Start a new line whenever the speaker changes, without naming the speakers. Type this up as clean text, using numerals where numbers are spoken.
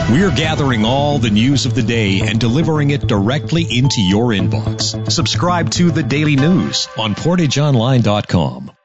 We're gathering all the news of the day and delivering it directly into your inbox. Subscribe to The Daily News on PortageOnline.com.